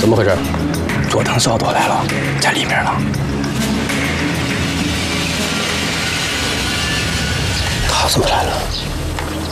怎么回事？ 佐藤少佐来了，在里面呢。 他怎么来了？